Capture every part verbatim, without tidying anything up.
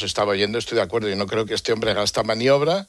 os estaba oyendo, estoy de acuerdo. Yo no creo que este hombre haga esta maniobra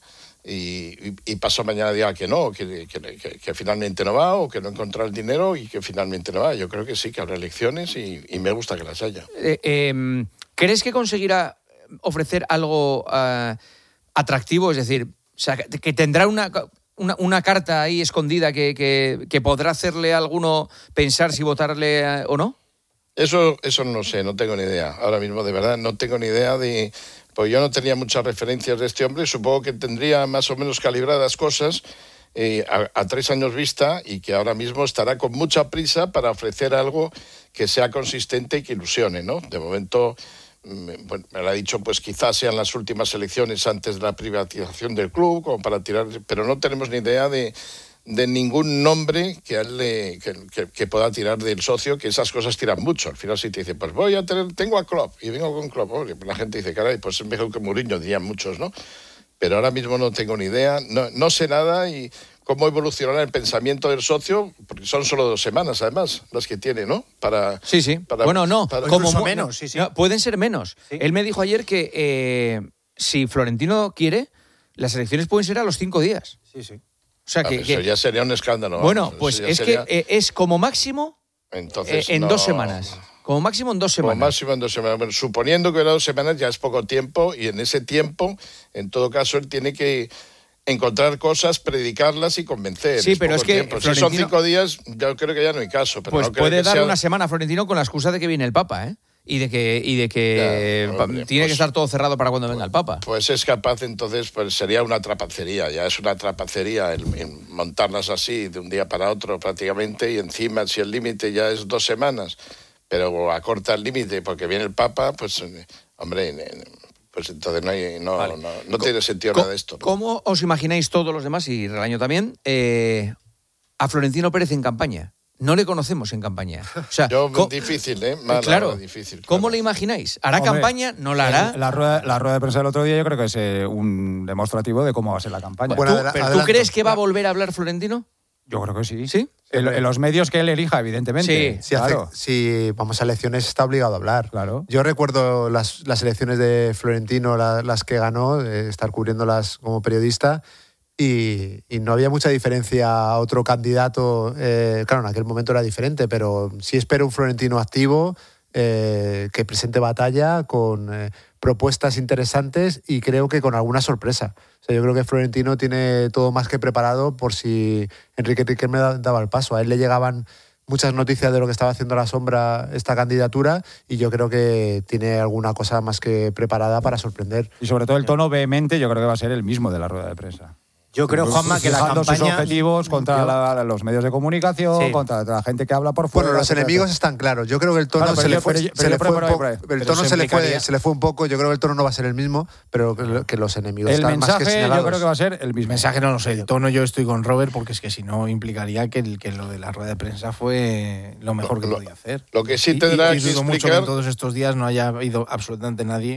y, y, y pasó mañana diga que no, que, que, que, que finalmente no va, o que no encontrará el dinero y que finalmente no va. Yo creo que sí, que habrá elecciones y, y me gusta que las haya. Eh, eh, ¿Crees que conseguirá ofrecer algo uh, atractivo? Es decir, o sea, que, que tendrá una... Una, una carta ahí escondida que, que, que podrá hacerle a alguno pensar si votarle a, o no? Eso, eso no sé, no tengo ni idea. Ahora mismo, de verdad, no tengo ni idea de... Pues yo no tenía muchas referencias de este hombre, supongo que tendría más o menos calibradas cosas eh, a, a tres años vista y que ahora mismo estará con mucha prisa para ofrecer algo que sea consistente y que ilusione, ¿no? De momento... Bueno, me lo ha dicho, pues quizás sean las últimas elecciones antes de la privatización del club, como para tirar, pero no tenemos ni idea de, de ningún nombre que, a él le, que, que, que pueda tirar del socio, que esas cosas tiran mucho. Al final si te dice, pues voy a tener, tengo a Klopp y vengo con Klopp, oh, la gente dice, caray, pues es mejor que Mourinho, dirían muchos, ¿no? Pero ahora mismo no tengo ni idea, no, no sé nada y cómo evolucionará el pensamiento del socio, porque son solo dos semanas, además, las que tiene, ¿no? Para, sí, sí. Para, bueno, no, para, como mo- menos, sí, sí. No, pueden ser menos. Sí. Él me dijo ayer que eh, si Florentino quiere, las elecciones pueden ser a los cinco días. Sí, sí. O sea, ah, que, eso que ya sería un escándalo. Bueno, vamos, pues es sería... que eh, es como máximo Entonces, eh, en no... dos semanas. Como máximo en dos semanas. Como máximo en dos semanas. Bueno, suponiendo que era dos semanas ya es poco tiempo y en ese tiempo, en todo caso, él tiene que encontrar cosas, predicarlas y convencer. Sí, es pero es que tiempo. Si son cinco días, yo creo que ya no hay caso. Pero pues no creo puede que dar sea... una semana a Florentino con la excusa de que viene el Papa, ¿eh? Y de que, y de que ya, hombre, tiene pues, que estar todo cerrado para cuando venga el Papa. Pues es capaz, entonces, pues sería una trapacería, ya es una trapacería el, el montarlas así de un día para otro prácticamente, y encima si el límite ya es dos semanas, pero acorta el límite porque viene el Papa, pues, hombre, pues entonces no, hay, no, vale. no, no tiene sentido nada de esto, ¿no? ¿Cómo os imagináis todos los demás, y Relaño también, eh, a Florentino Pérez en campaña? No le conocemos en campaña. O sea, Yo, difícil, ¿eh? Mala, claro. Difícil, claro. ¿Cómo le imagináis? ¿Hará Hombre, campaña? ¿No la hará? La rueda, la rueda de prensa del otro día yo creo que es eh, un demostrativo de cómo va a ser la campaña. Bueno, ¿Tú, ¿Pero tú crees que va a volver a hablar Florentino? Yo creo que sí. ¿Sí? En, en los medios que él elija, evidentemente. Sí, si, claro. hace, si vamos a elecciones está obligado a hablar. Claro. Yo recuerdo las, las elecciones de Florentino, la, las que ganó, eh, estar cubriéndolas como periodista, y, y no había mucha diferencia a otro candidato. Eh, claro, en aquel momento era diferente, pero sí espero un Florentino activo, eh, que presente batalla con eh, propuestas interesantes y creo que con alguna sorpresa. O sea, yo creo que Florentino tiene todo más que preparado por si Enrique Riquelme daba el paso. A él le llegaban muchas noticias de lo que estaba haciendo a la sombra esta candidatura y yo creo que tiene alguna cosa más que preparada para sorprender. Y sobre todo el tono vehemente yo creo que va a ser el mismo de la rueda de prensa. Yo creo, Juanma, que la campaña... sus objetivos contra yo... la, los medios de comunicación, sí. contra la gente que habla por fuera... Bueno, los enemigos están claros. Yo creo que el tono claro, se le fue, se le fue un poco... El tono se le fue, se le fue un poco. Yo creo que el tono no va a ser el mismo, pero que, que los enemigos el están mensaje, más que señalados. Yo creo que va a ser el mismo. El mensaje no lo sé. El tono yo estoy con Robert porque es que si no implicaría que, el, que lo de la rueda de prensa fue lo mejor que lo, podía hacer. Lo que sí tendrá y, y, y que dudo explicar... mucho que en todos estos días no haya habido absolutamente nadie...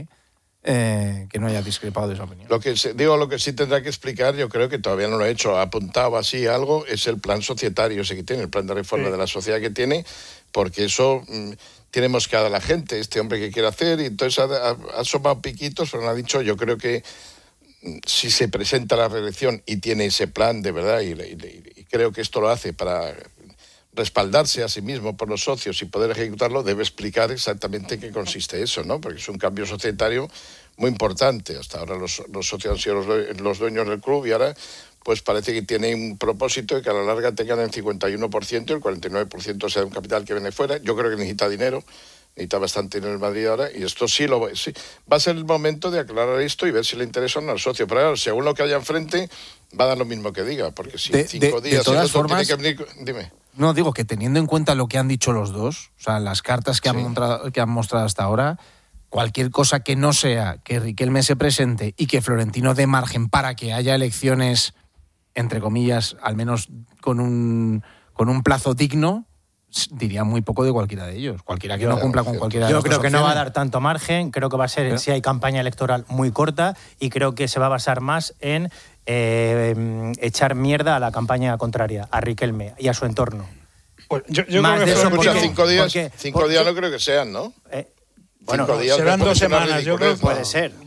Eh, que no haya discrepado de esa opinión. Lo que digo, lo que sí tendrá que explicar, yo creo que todavía no lo ha hecho, ha apuntado así algo, es el plan societario ese que tiene, el plan de reforma sí. de la sociedad que tiene, porque eso mmm, tiene mosqueada a la gente, este hombre que quiere hacer, y entonces ha, ha, ha asomado piquitos, pero no ha dicho, yo creo que mmm, si se presenta la reelección y tiene ese plan de verdad, y, y, y creo que esto lo hace para respaldarse a sí mismo por los socios y poder ejecutarlo, debe explicar exactamente en qué consiste eso, ¿no? Porque es un cambio societario muy importante. Hasta ahora los, los socios han sido los, los dueños del club y ahora pues parece que tiene un propósito de que a la larga tengan el cincuenta y uno por ciento y el cuarenta y nueve por ciento sea un capital que viene fuera. Yo creo que necesita dinero, necesita bastante dinero en Madrid ahora y esto sí lo sí. va a ser el momento de aclarar esto y ver si le interesa o no al socio. Pero claro, según lo que haya enfrente, va a dar lo mismo que diga, porque si de, cinco de, días... De todas si formas... tiene que venir, dime. No, digo que teniendo en cuenta lo que han dicho los dos, o sea, las cartas que, sí. han, mostrado, que han mostrado hasta ahora, cualquier cosa que no sea que Riquelme se presente y que Florentino dé margen para que haya elecciones, entre comillas, al menos con un, con un plazo digno, diría muy poco de cualquiera de ellos. Cualquiera que Yo, no cumpla con cualquiera de Yo las creo dos que opciones. no va a dar tanto margen, creo que va a ser, ¿Eh? si hay campaña electoral muy corta, y creo que se va a basar más en eh, echar mierda a la campaña contraria, a Riquelme y a su entorno. Pues yo, yo más creo que de eso porque, porque, cinco días, porque, cinco porque, días no creo que sean, ¿no? Eh, bueno, cinco días serán dos semanas, yo creo que puede ser.